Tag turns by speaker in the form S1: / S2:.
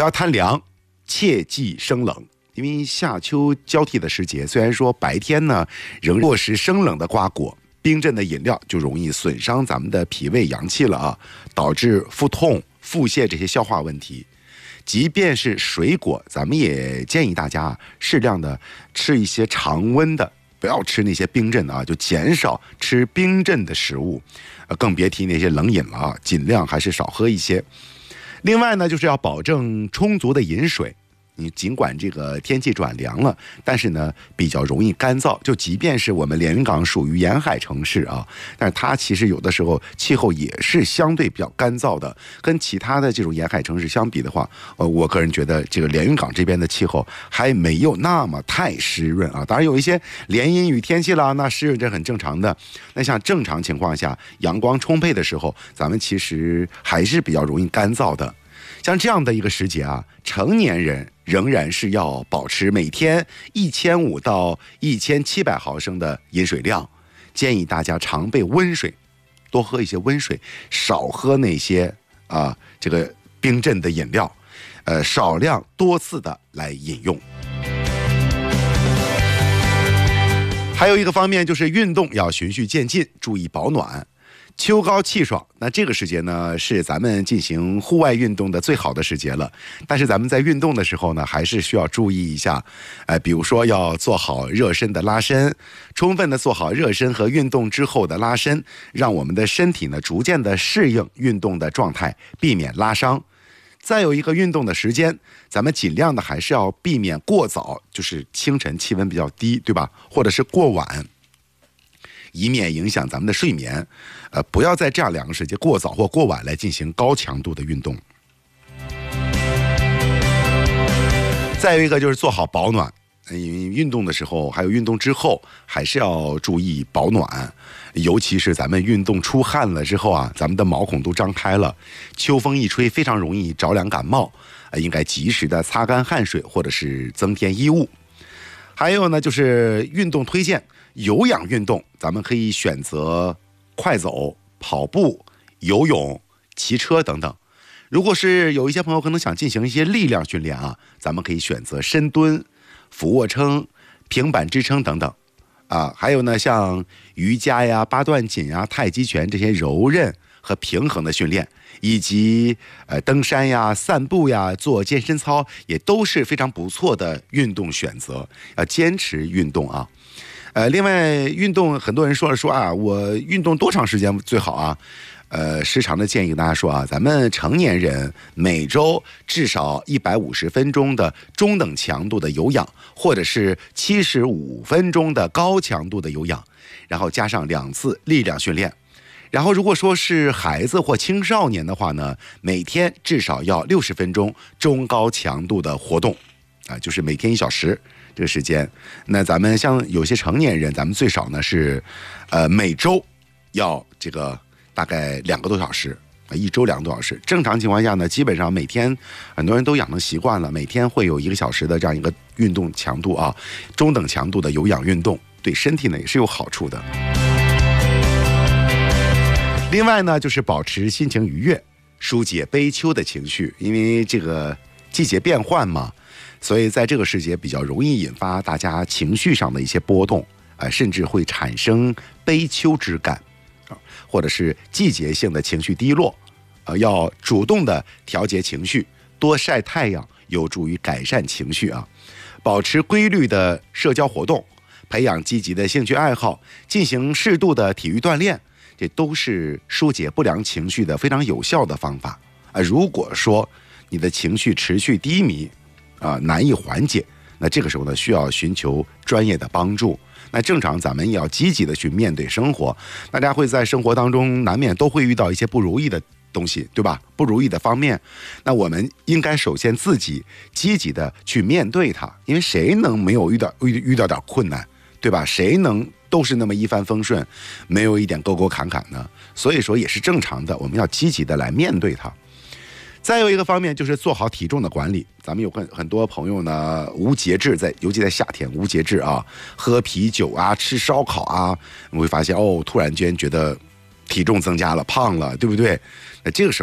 S1: 要贪凉，切忌生冷。因为夏秋交替的时节，虽然说白天呢仍过食生冷的瓜果，冰镇的饮料就容易损伤咱们的脾胃阳气了啊，导致腹痛、腹泻这些消化问题。即便是水果，咱们也建议大家适量的吃一些常温的，不要吃那些冰镇的啊，就减少吃冰镇的食物，更别提那些冷饮了啊，尽量还是少喝一些。另外呢，就是要保证充足的饮水。你尽管这个天气转凉了，但是呢比较容易干燥，就即便是我们连云港属于沿海城市啊，但是它其实有的时候气候也是相对比较干燥的。跟其他的这种沿海城市相比的话，我个人觉得这个连云港这边的气候还没有那么太湿润啊。当然有一些连阴雨天气了，那湿润这很正常的。那像正常情况下，阳光充沛的时候，咱们其实还是比较容易干燥的。像这样的一个时节啊，成年人仍然是要保持每天1500到1700毫升的饮水量，建议大家常备温水，多喝一些温水，少喝那些这个冰镇的饮料，少量多次的来饮用。还有一个方面就是运动要循序渐进，注意保暖。秋高气爽，那这个时节呢是咱们进行户外运动的最好的时节了。但是咱们在运动的时候呢，还是需要注意一下，比如说要做好热身的拉伸，充分的做好热身和运动之后的拉伸，让我们的身体呢逐渐的适应运动的状态，避免拉伤。再有一个运动的时间，咱们尽量的还是要避免过早，就是清晨气温比较低，对吧？或者是过晚，以免影响咱们的睡眠。不要在这样两个时间过早或过晚来进行高强度的运动。再有一个就是做好保暖，因为运动的时候还有运动之后还是要注意保暖，尤其是咱们运动出汗了之后啊，咱们的毛孔都张开了，秋风一吹非常容易着凉感冒，应该及时的擦干汗水或者是增添衣物。还有呢，就是运动推荐，有氧运动咱们可以选择快走、跑步、游泳、骑车等等。如果是有一些朋友可能想进行一些力量训练啊，咱们可以选择深蹲、俯卧撑、平板支撑等等还有呢，像瑜伽呀、八段锦呀、太极拳这些柔韧和平衡的训练，以及登山呀、散步呀、做健身操，也都是非常不错的运动选择。要坚持运动啊。另外运动很多人说我运动多长时间最好啊？时常的建议大家说啊，咱们成年人每周至少150分钟的中等强度的有氧，或者是75分钟的高强度的有氧，然后加上2次力量训练。然后如果说是孩子或青少年的话呢，每天至少要60分钟中高强度的活动就是每天1小时这个时间。那咱们像有些成年人，咱们最少呢是每周要这个大概2个多小时，1周2个多小时。正常情况下呢，基本上每天很多人都养成习惯了，每天会有1个小时的这样一个运动强度啊，中等强度的有氧运动，对身体呢也是有好处的。另外呢，就是保持心情愉悦，疏解悲秋的情绪。因为这个季节变换嘛，所以在这个时节比较容易引发大家情绪上的一些波动，甚至会产生悲秋之感，或者是季节性的情绪低落。要主动的调节情绪，多晒太阳，有助于改善情绪啊。保持规律的社交活动，培养积极的兴趣爱好，进行适度的体育锻炼，这都是疏解不良情绪的非常有效的方法。如果说你的情绪持续低迷难以缓解，那这个时候呢，需要寻求专业的帮助。那正常咱们也要积极的去面对生活，大家会在生活当中难免都会遇到一些不如意的东西，对吧？不如意的方面，那我们应该首先自己积极的去面对它，因为谁能没有遇到点困难，对吧？谁能都是那么一帆风顺，没有一点沟沟坎坎呢？所以说也是正常的，我们要积极的来面对它。再有一个方面就是做好体重的管理。咱们有很多朋友呢无节制，尤其在夏天无节制喝啤酒吃烧烤你会发现突然间觉得体重增加了，胖了，对不对？那这个时候